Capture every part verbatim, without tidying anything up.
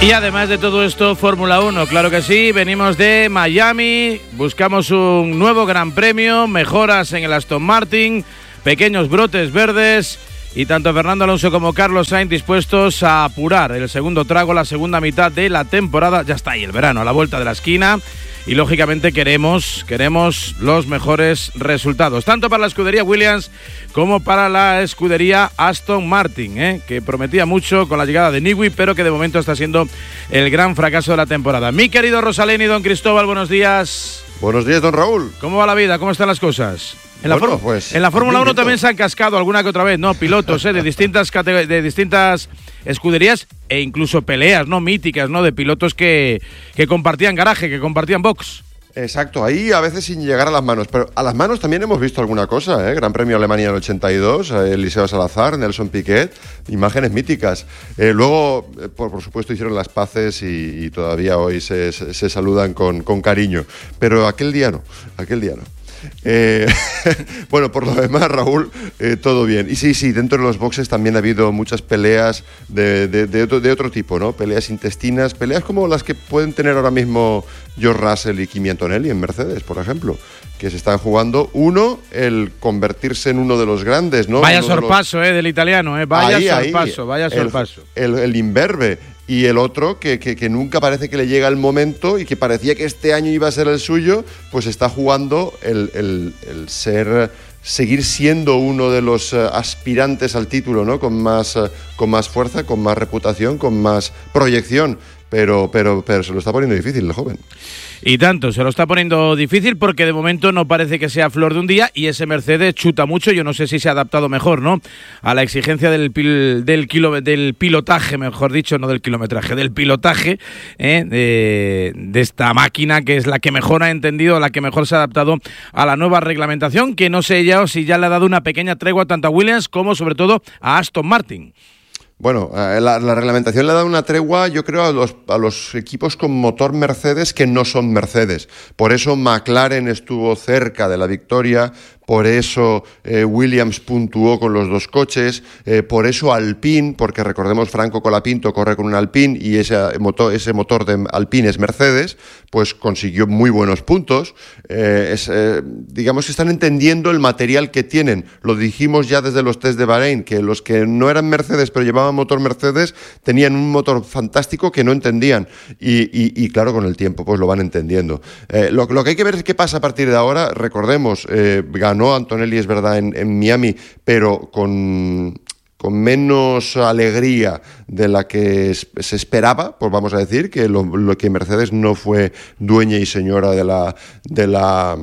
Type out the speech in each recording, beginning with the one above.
Y además de todo esto, Fórmula uno, claro que sí, venimos de Miami, buscamos un nuevo gran premio, mejoras en el Aston Martin, pequeños brotes verdes y tanto Fernando Alonso como Carlos Sainz dispuestos a apurar el segundo trago, la segunda mitad de la temporada. Ya está ahí el verano, a la vuelta de la esquina y lógicamente queremos, queremos los mejores resultados, tanto para la escudería Williams como para la escudería Aston Martin, ¿eh? que prometía mucho con la llegada de Newey, pero que de momento está siendo el gran fracaso de la temporada. Mi querido Rosalén y don Cristóbal, buenos días. Buenos días, don Raúl. ¿Cómo va la vida? ¿Cómo están las cosas? En la, bueno, for- pues, en la Fórmula uno también se han cascado alguna que otra vez, ¿no? Pilotos, ¿eh? de distintas categ- de distintas escuderías e incluso peleas, ¿no? Míticas, ¿no? De pilotos que, que compartían garaje, que compartían box. Exacto, ahí a veces sin llegar a las manos, pero a las manos también hemos visto alguna cosa, ¿eh? Gran Premio Alemania en el ochenta y dos, eh, Eliseo Salazar, Nelson Piquet, imágenes míticas. Eh, luego, eh, por, por supuesto, hicieron las paces y, y todavía hoy se, se, se saludan con, con cariño, pero aquel día no, aquel día no. Eh, bueno, por lo demás, Raúl, eh, todo bien. Y sí, sí, dentro de los boxes también ha habido muchas peleas de, de, de, otro, de otro tipo, ¿no? Peleas intestinas, peleas como las que pueden tener ahora mismo George Russell y Kimi Antonelli en Mercedes, por ejemplo, que se están jugando, uno, el convertirse en uno de los grandes, ¿no? Vaya uno sorpaso, los... eh, del italiano, eh. Vaya ahí, sorpaso, ahí, vaya sorpaso. El, el, el imberbe. Y el otro, que, que, que nunca parece que le llega el momento y que parecía que este año iba a ser el suyo, pues está jugando el, el, el ser, seguir siendo uno de los uh, aspirantes al título, ¿no? Con más, uh, con más fuerza, con más reputación, con más proyección. Pero, pero, pero se lo está poniendo difícil el joven. Y tanto, se lo está poniendo difícil porque de momento no parece que sea flor de un día y ese Mercedes chuta mucho. Yo no sé si se ha adaptado mejor, ¿no? A la exigencia del, pil, del, kilo, del pilotaje, mejor dicho, no del kilometraje, del pilotaje ¿eh? de, de esta máquina que es la que mejor ha entendido, la que mejor se ha adaptado a la nueva reglamentación, que no sé ya si ya le ha dado una pequeña tregua tanto a Williams como sobre todo a Aston Martin. Bueno, la, la reglamentación le da una tregua, yo creo, a los, a los equipos con motor Mercedes que no son Mercedes. Por eso McLaren estuvo cerca de la victoria, por eso eh, Williams puntuó con los dos coches, eh, por eso Alpine, porque recordemos Franco Colapinto corre con un Alpine y ese motor, ese motor de Alpine es Mercedes, pues consiguió muy buenos puntos. Eh, es, eh, digamos que están entendiendo el material que tienen. Lo dijimos ya desde los test de Bahrein, que los que no eran Mercedes pero llevaban motor Mercedes tenían un motor fantástico que no entendían y, y, y claro, con el tiempo pues lo van entendiendo. Eh, lo, lo que hay que ver es qué pasa a partir de ahora. Recordemos, eh, ganó Antonelli, es verdad, en, en Miami, pero con... con menos alegría de la que se esperaba, pues vamos a decir, que lo, lo que Mercedes no fue dueña y señora de la, de la,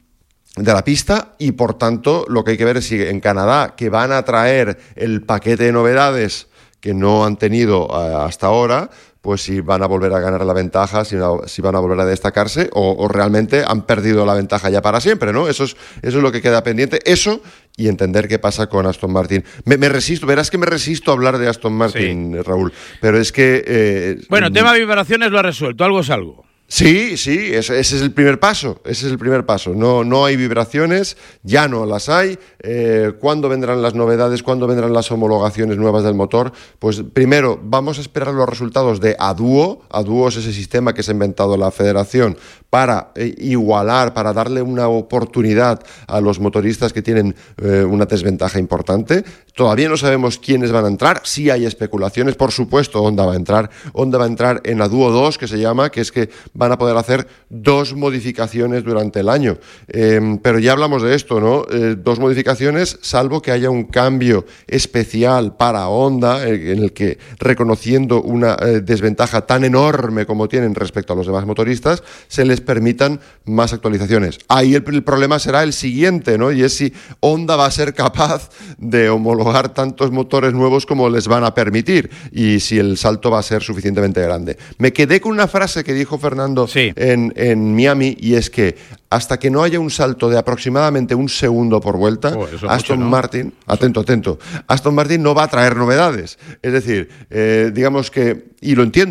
de la pista, y por tanto lo que hay que ver es si en Canadá, que van a traer el paquete de novedades que no han tenido uh, hasta ahora, pues si van a volver a ganar la ventaja, si, no, si van a volver a destacarse o, o realmente han perdido la ventaja ya para siempre, ¿no? Eso es, eso es lo que queda pendiente, eso y entender qué pasa con Aston Martin. Me, me resisto, verás que me resisto a hablar de Aston Martin, sí. Raúl, pero es que... Eh, bueno, tema vibraciones lo ha resuelto, algo es algo. Sí, sí, ese, ese es el primer paso, ese es el primer paso. No, no hay vibraciones, ya no las hay. Eh, ¿Cuándo vendrán las novedades? ¿Cuándo vendrán las homologaciones nuevas del motor? Pues primero vamos a esperar los resultados de Aduo. Aduo es ese sistema que se ha inventado la Federación para eh, igualar, para darle una oportunidad a los motoristas que tienen eh, una desventaja importante. Todavía no sabemos quiénes van a entrar, sí hay especulaciones, por supuesto Honda va a entrar. Honda va a entrar en Aduo dos, que se llama, que es que van a poder hacer dos modificaciones durante el año. Eh, pero ya hablamos de esto, ¿no? Eh, dos modificaciones, salvo que haya un cambio especial para Honda, eh, en el que, reconociendo una eh, desventaja tan enorme como tienen respecto a los demás motoristas, se les permitan más actualizaciones. Ahí el, el problema será el siguiente, ¿no? Y es si Honda va a ser capaz de homologar tantos motores nuevos como les van a permitir y si el salto va a ser suficientemente grande. Me quedé con una frase que dijo Fernando sí. en, en Miami, y es que hasta que no haya un salto de aproximadamente un segundo por vuelta, oh, Aston mucho, ¿no? Martin, atento, atento, Aston Martin no va a traer novedades. Es decir, eh, digamos que, y lo entiendo,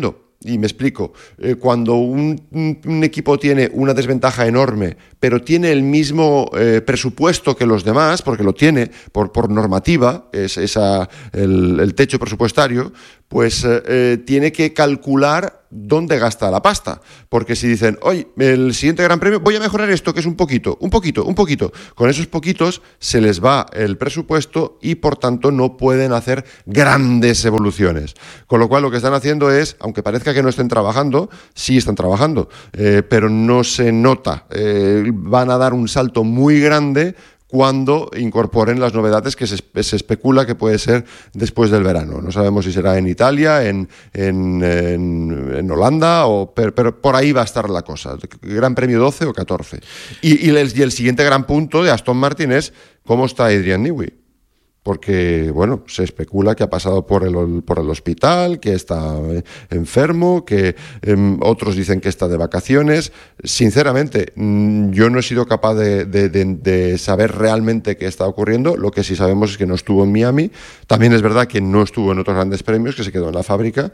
Y me explico, eh, cuando un, un, un equipo tiene una desventaja enorme, pero tiene el mismo eh, presupuesto que los demás, porque lo tiene por, por normativa, es esa, el, el techo presupuestario, pues eh, eh, tiene que calcular dónde gasta la pasta. Porque si dicen, oye, el siguiente Gran Premio voy a mejorar esto, que es un poquito, un poquito, un poquito, con esos poquitos se les va el presupuesto y por tanto no pueden hacer grandes evoluciones. Con lo cual lo que están haciendo es, aunque parezca que no estén trabajando, sí están trabajando, eh, pero no se nota. Eh, van a dar un salto muy grande cuando incorporen las novedades que se, se especula que puede ser después del verano. No sabemos si será en Italia, en, en, en, en Holanda, o, pero, pero por ahí va a estar la cosa. Gran Premio doce o catorce. Y, y, el, y el siguiente gran punto de Aston Martin es cómo está Adrian Newey. Porque, bueno, se especula que ha pasado por el, por el hospital, que está enfermo, que eh, otros dicen que está de vacaciones. Sinceramente, yo no he sido capaz de, de, de, de saber realmente qué está ocurriendo. Lo que sí sabemos es que no estuvo en Miami. También es verdad que no estuvo en otros grandes premios, que se quedó en la fábrica.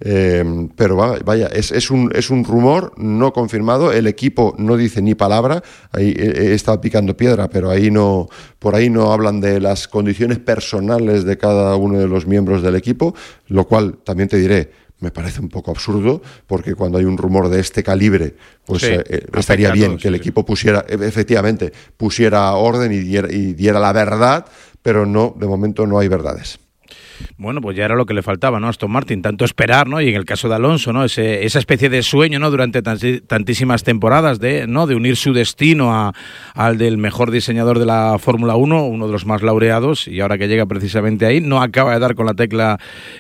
Eh, pero vaya, es, es, un, es un rumor no confirmado. El equipo no dice ni palabra. Ahí he, he estado picando piedra, pero ahí no, por ahí no hablan de las condiciones personales de cada uno de los miembros del equipo, lo cual también te diré, me parece un poco absurdo, porque cuando hay un rumor de este calibre, pues sí, eh, estaría bien todo, que sí, el equipo pusiera, efectivamente, pusiera orden y diera, y diera la verdad, pero no, de momento no hay verdades. Bueno, pues ya era lo que le faltaba, ¿no? A Aston Martin, tanto esperar, ¿no? Y en el caso de Alonso, ¿no? Ese, esa especie de sueño, ¿no? Durante tantísimas temporadas de, ¿no? De unir su destino a, al del mejor diseñador de la Fórmula uno, uno de los más laureados, y ahora que llega precisamente ahí, no acaba de dar con la tecla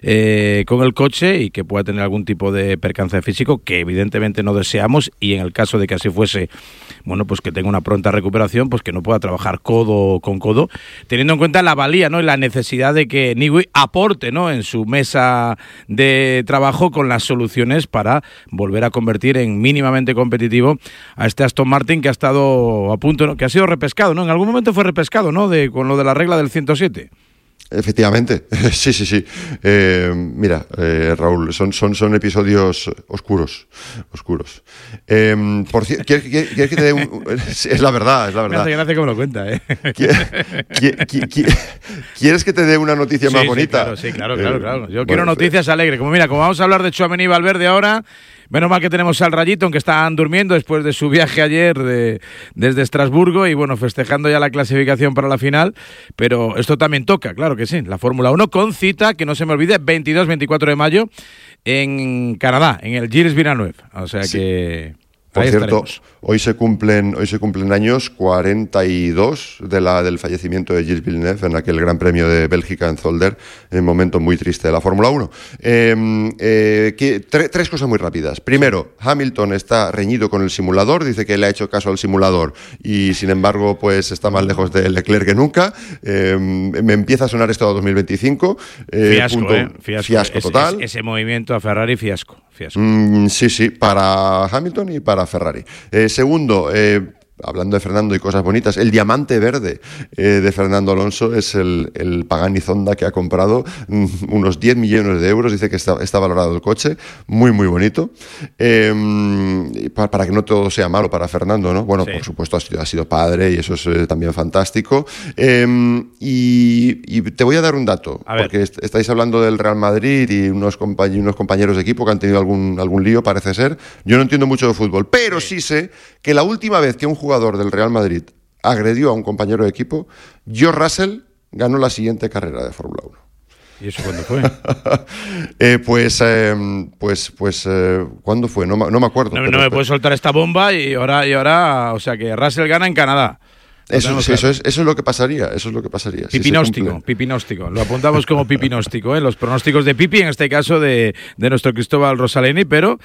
eh, con el coche y que pueda tener algún tipo de percance físico, que evidentemente no deseamos, y en el caso de que así fuese, bueno, pues que tenga una pronta recuperación, pues que no pueda trabajar codo con codo, teniendo en cuenta la valía, ¿no? Y la necesidad de que Newey aporte, ¿no? En su mesa de trabajo con las soluciones para volver a convertir en mínimamente competitivo a este Aston Martin que ha estado a punto, ¿no? Que ha sido repescado, ¿no? En algún momento fue repescado, ¿no? De, con lo de la regla del ciento siete. Efectivamente, sí, sí, sí. Eh, mira, eh, Raúl, son, son, son episodios oscuros, oscuros. Eh, por cierto, ¿quieres, ¿quieres, ¿quieres que te dé un...? Es la verdad, es la verdad. Me hace gracia que me lo cuenta, ¿eh? ¿Quieres que te dé una noticia sí, más bonita? Sí, claro, sí, claro, claro, claro. Yo bueno, quiero noticias alegres. Como mira, como vamos a hablar de Tchouaméni y Valverde ahora... Menos mal que tenemos al Rayito, aunque están durmiendo después de su viaje ayer de, desde Estrasburgo y bueno, festejando ya la clasificación para la final, pero esto también toca, claro que sí, la Fórmula uno con cita, que no se me olvide, veintidós veinticuatro de mayo en Canadá, en el Gilles Villeneuve, o sea sí. que... Por ahí cierto, estaremos. hoy se cumplen hoy se cumplen años cuarenta y dos de la, del fallecimiento de Gilles Villeneuve en aquel Gran Premio de Bélgica en Zolder, en un momento muy triste de la Fórmula uno. Eh, eh, que, tre, tres cosas muy rápidas. Primero, Hamilton está reñido con el simulador, dice que le ha hecho caso al simulador y sin embargo pues está más lejos de Leclerc que nunca. Eh, me empieza a sonar esto a dos mil veinticinco. Eh, fiasco, punto, eh, fiasco, fiasco es, total. Es, ese movimiento a Ferrari, fiasco. fiasco. Mm, sí, sí, para Hamilton y para Ferrari. Eh, segundo, eh, hablando de Fernando y cosas bonitas, el diamante verde eh, de Fernando Alonso es el, el Pagani Zonda que ha comprado mm, unos diez millones de euros, dice que está, está valorado el coche, muy muy bonito, eh, para, para que no todo sea malo para Fernando, ¿no? Bueno, sí. Por supuesto ha sido, ha sido padre y eso es eh, también fantástico, eh, y, y te voy a dar un dato, porque est- estáis hablando del Real Madrid y unos, compañ- unos compañeros de equipo que han tenido algún, algún lío, parece ser. Yo no entiendo mucho de fútbol, pero sí sé que la última vez que un jugador del Real Madrid agredió a un compañero de equipo, George Russell ganó la siguiente carrera de Fórmula uno. ¿Y eso cuándo fue? eh, pues, eh, pues, pues, eh, ¿cuándo fue? No, no me acuerdo. No, pero, no me pero... puedes soltar esta bomba y ahora, y ahora, o sea que Russell gana en Canadá. Eso, sí, eso, es, eso es lo que pasaría, eso es lo que pasaría. Pipinóstico, si pipinóstico. Lo apuntamos como pipinóstico, ¿eh? Los pronósticos de Pipi, en este caso de, de nuestro Cristóbal Rosaleni, pero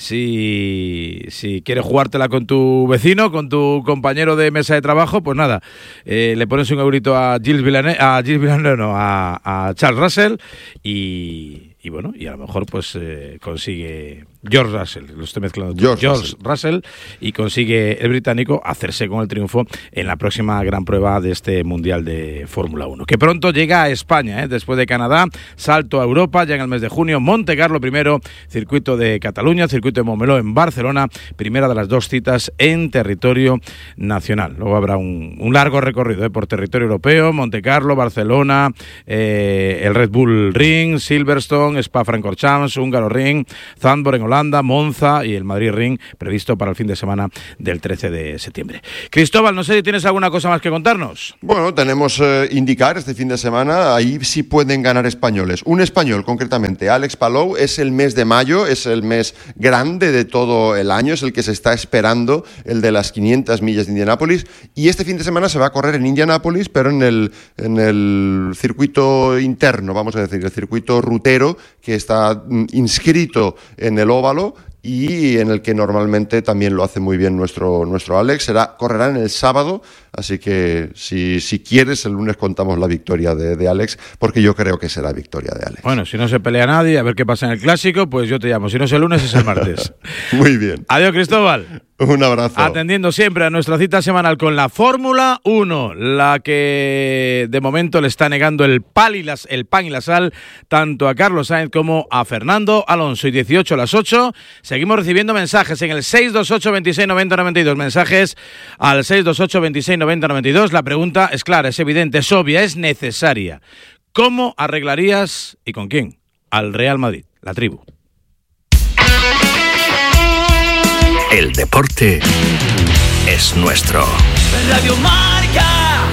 si, si quieres jugártela con tu vecino, con tu compañero de mesa de trabajo, pues nada, eh, le pones un eurito a Gilles Villeneuve, a Gilles Villeneuve, no, a, a Charles Russell y... y bueno, y a lo mejor pues eh, consigue George Russell, lo estoy mezclando, George, George Russell. Russell, y consigue el británico hacerse con el triunfo en la próxima gran prueba de este Mundial de Fórmula uno, que pronto llega a España, ¿eh? Después de Canadá, salto a Europa, ya en el mes de junio, Monte Carlo primero, circuito de Cataluña, circuito de Montmeló en Barcelona, primera de las dos citas en territorio nacional. Luego habrá un, un largo recorrido ¿eh? por territorio europeo, Monte Carlo, Barcelona, eh, el Red Bull Ring, Silverstone, Spa-Francorchamps, Húngaro Ring, Zandvoort en Holanda, Monza y el Madrid Ring, previsto para el fin de semana del trece de septiembre. Cristóbal, no sé si tienes alguna cosa más que contarnos. Bueno, tenemos eh, indicar este fin de semana, ahí sí pueden ganar españoles. Un español, concretamente, Alex Palou, es el mes de mayo, es el mes grande de todo el año, es el que se está esperando, el de las quinientas millas de Indianápolis, y este fin de semana se va a correr en Indianápolis, pero en el, en el circuito interno, vamos a decir, el circuito rutero, que está inscrito en el óvalo, y en el que normalmente también lo hace muy bien nuestro, nuestro Alex. Será, correrán el sábado, así que si, si quieres, el lunes contamos la victoria de, de Alex, porque yo creo que será victoria de Alex. Bueno, si no se pelea nadie, a ver qué pasa en el Clásico, pues yo te llamo. Si no es el lunes, es el martes. Muy bien. Adiós, Cristóbal. Un abrazo. Atendiendo siempre a nuestra cita semanal con la Fórmula uno, la que de momento le está negando el, pal y las, el pan y la sal tanto a Carlos Sainz como a Fernando Alonso. Y dieciocho a las ocho, seguimos recibiendo mensajes en el seis dos ocho, veintiséis, noventa, noventa y dos. Mensajes al seis dos ocho, veintiséis, noventa, noventa y dos. La pregunta es clara, es evidente, es obvia, es necesaria. ¿Cómo arreglarías y con quién al Real Madrid? La tribu. El deporte es nuestro. Radio Marca.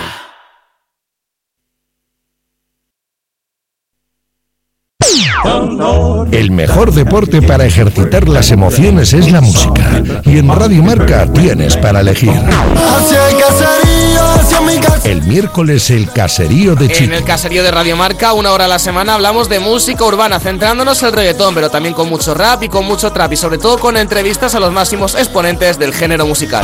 El mejor deporte para ejercitar las emociones es la música. Y en Radio Marca tienes para elegir. El miércoles el caserío de Chico. En el caserío de Radio Marca, una hora a la semana, hablamos de música urbana, centrándonos en el reggaetón, pero también con mucho rap y con mucho trap, y sobre todo con entrevistas a los máximos exponentes del género musical.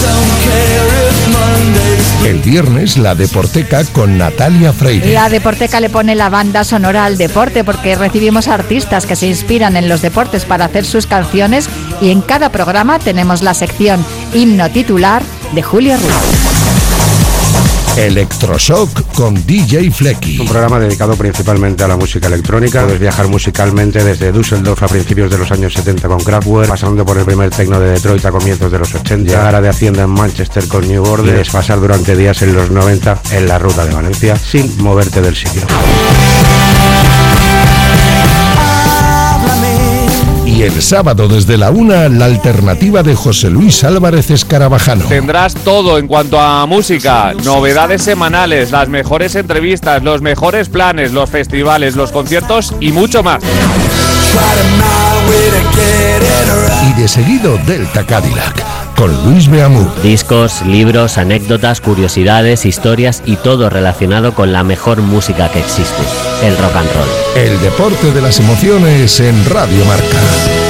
El viernes la Deporteca con Natalia Freire. La Deporteca le pone la banda sonora al deporte, porque recibimos artistas que se inspiran en los deportes para hacer sus canciones, y en cada programa tenemos la sección Himno Titular de Julio Ruiz. Electroshock con D J Flecky. Un programa dedicado principalmente a la música electrónica. Puedes viajar musicalmente desde Düsseldorf a principios de los años setenta con Kraftwerk, pasando por el primer techno de Detroit a comienzos de los ochenta, llegar a de Hacienda en Manchester con New Order, y desfasar durante días en los noventa en la ruta de Valencia sin moverte del sitio. Y el sábado desde la una, la alternativa de José Luis Álvarez Escarabajano. Tendrás todo en cuanto a música, novedades semanales, las mejores entrevistas, los mejores planes, los festivales, los conciertos y mucho más. Y de seguido Delta Cadillac, con Luis Beamú. Discos, libros, anécdotas, curiosidades, historias y todo relacionado con la mejor música que existe, el rock and roll. El deporte de las emociones en Radio Marca.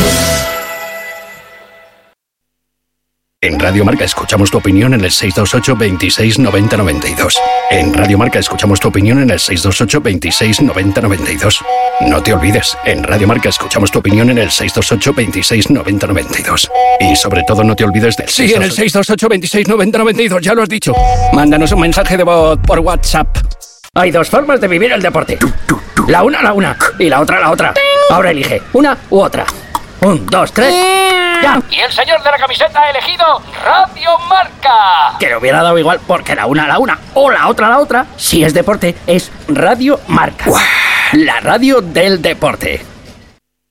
En Radio Marca escuchamos tu opinión en el seis dos ocho, veintiséis, noventa, noventa y dos. En Radio Marca escuchamos tu opinión en el seis dos ocho, veintiséis, noventa, noventa y dos. No te olvides, en Radio Marca escuchamos tu opinión en el seis dos ocho, veintiséis, noventa, noventa y dos. Y sobre todo no te olvides del Sí, en el seis dos ocho, veintiséis, noventa, noventa y dos, ya lo has dicho. Mándanos un mensaje de voz por WhatsApp. Hay dos formas de vivir el deporte. La una, la una, y la otra, la otra. Ahora elige, una u otra. Un, dos, tres, ya. Y el señor de la camiseta ha elegido Radio Marca. Que le hubiera dado igual, porque la una, la una, o la otra, la otra, si es deporte, es Radio Marca. ¡Uah! La radio del deporte.